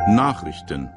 Nachrichten.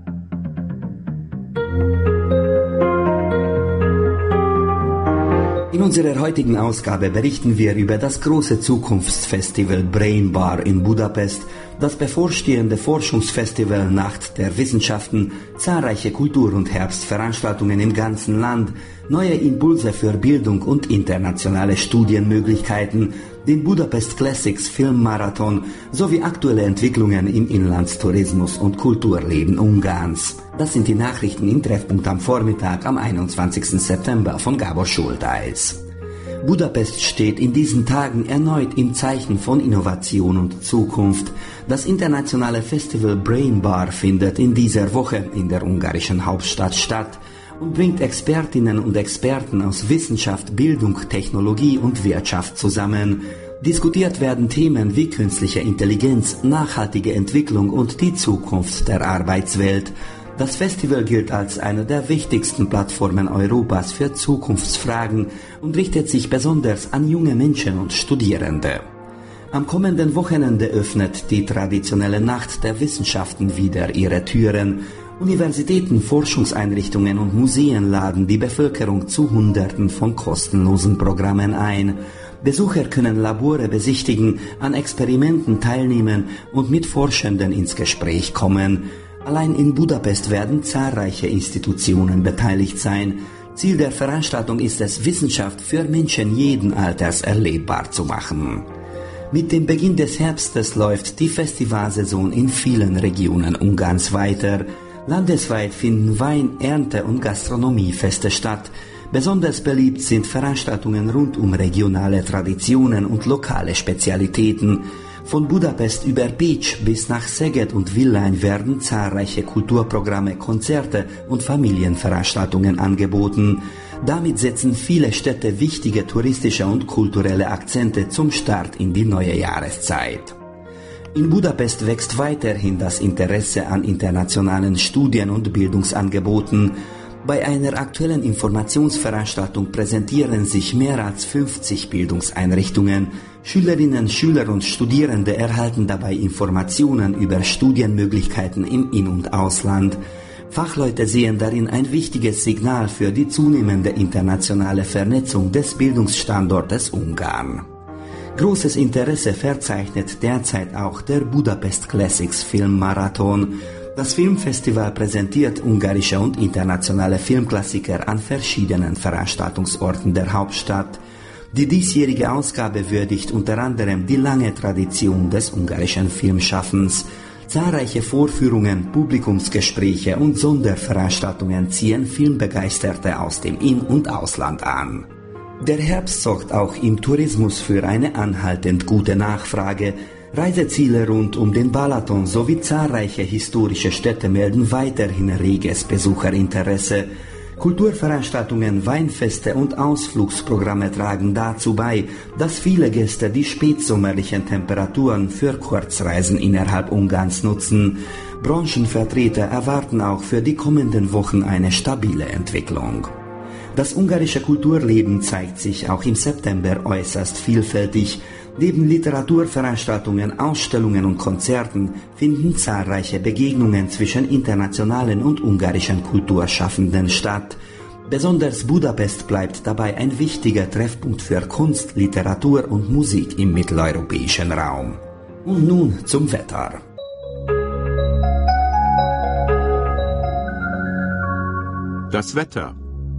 In unserer heutigen Ausgabe berichten wir über das große Zukunftsfestival Brain Bar in Budapest, das bevorstehende Forschungsfestival Nacht der Wissenschaften, zahlreiche Kultur- und Herbstveranstaltungen im ganzen Land, neue Impulse für Bildung und internationale Studienmöglichkeiten, den Budapest Classics Filmmarathon sowie aktuelle Entwicklungen im Inlandstourismus und Kulturleben Ungarns. Das sind die Nachrichten im Treffpunkt am Vormittag am 21. September von Gábor Schuldeis. Budapest steht in diesen Tagen erneut im Zeichen von Innovation und Zukunft. Das internationale Festival Brain Bar findet in dieser Woche in der ungarischen Hauptstadt statt und bringt Expertinnen und Experten aus Wissenschaft, Bildung, Technologie und Wirtschaft zusammen. Diskutiert werden Themen wie künstliche Intelligenz, nachhaltige Entwicklung und die Zukunft der Arbeitswelt. Das Festival gilt als eine der wichtigsten Plattformen Europas für Zukunftsfragen und richtet sich besonders an junge Menschen und Studierende. Am kommenden Wochenende öffnet die traditionelle Nacht der Wissenschaften wieder ihre Türen. Universitäten, Forschungseinrichtungen und Museen laden die Bevölkerung zu Hunderten von kostenlosen Programmen ein. Besucher können Labore besichtigen, an Experimenten teilnehmen und mit Forschenden ins Gespräch kommen. Allein in Budapest werden zahlreiche Institutionen beteiligt sein. Ziel der Veranstaltung ist es, Wissenschaft für Menschen jeden Alters erlebbar zu machen. Mit dem Beginn des Herbstes läuft die Festivalsaison in vielen Regionen Ungarns weiter. Landesweit finden Wein-, Ernte- und Gastronomiefeste statt. Besonders beliebt sind Veranstaltungen rund um regionale Traditionen und lokale Spezialitäten. Von Budapest über Pécs bis nach Szeged und Villány werden zahlreiche Kulturprogramme, Konzerte und Familienveranstaltungen angeboten. Damit setzen viele Städte wichtige touristische und kulturelle Akzente zum Start in die neue Jahreszeit. In Budapest wächst weiterhin das Interesse an internationalen Studien- und Bildungsangeboten. Bei einer aktuellen Informationsveranstaltung präsentieren sich mehr als 50 Bildungseinrichtungen. Schülerinnen, Schüler und Studierende erhalten dabei Informationen über Studienmöglichkeiten im In- und Ausland. Fachleute sehen darin ein wichtiges Signal für die zunehmende internationale Vernetzung des Bildungsstandortes Ungarn. Großes Interesse verzeichnet derzeit auch der Budapest Classics Filmmarathon. Das Filmfestival präsentiert ungarische und internationale Filmklassiker an verschiedenen Veranstaltungsorten der Hauptstadt. Die diesjährige Ausgabe würdigt unter anderem die lange Tradition des ungarischen Filmschaffens. Zahlreiche Vorführungen, Publikumsgespräche und Sonderveranstaltungen ziehen Filmbegeisterte aus dem In- und Ausland an. Der Herbst sorgt auch im Tourismus für eine anhaltend gute Nachfrage. Reiseziele rund um den Balaton sowie zahlreiche historische Städte melden weiterhin reges Besucherinteresse. Kulturveranstaltungen, Weinfeste und Ausflugsprogramme tragen dazu bei, dass viele Gäste die spätsommerlichen Temperaturen für Kurzreisen innerhalb Ungarns nutzen. Branchenvertreter erwarten auch für die kommenden Wochen eine stabile Entwicklung. Das ungarische Kulturleben zeigt sich auch im September äußerst vielfältig. Neben Literaturveranstaltungen, Ausstellungen und Konzerten finden zahlreiche Begegnungen zwischen internationalen und ungarischen Kulturschaffenden statt. Besonders Budapest bleibt dabei ein wichtiger Treffpunkt für Kunst, Literatur und Musik im mitteleuropäischen Raum. Und nun zum Wetter. Das Wetter.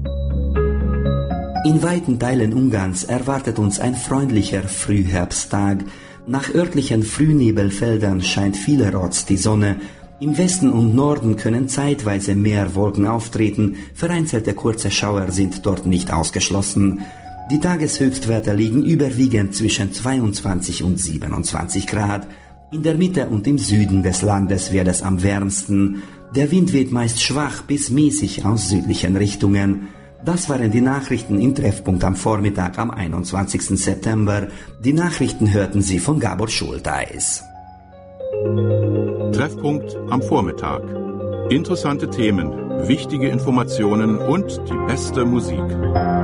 In weiten Teilen Ungarns erwartet uns ein freundlicher Frühherbsttag. Nach örtlichen Frühnebelfeldern scheint vielerorts die Sonne. Im Westen und Norden können zeitweise mehr Wolken auftreten. Vereinzelte kurze Schauer sind dort nicht ausgeschlossen. Die Tageshöchstwerte liegen überwiegend zwischen 22 und 27 Grad. In der Mitte und im Süden des Landes wird es am wärmsten. Der Wind weht meist schwach bis mäßig aus südlichen Richtungen. Das waren die Nachrichten im Treffpunkt am Vormittag am 21. September. Die Nachrichten hörten Sie von Gábor Schuldeis. Treffpunkt am Vormittag. Interessante Themen, wichtige Informationen und die beste Musik.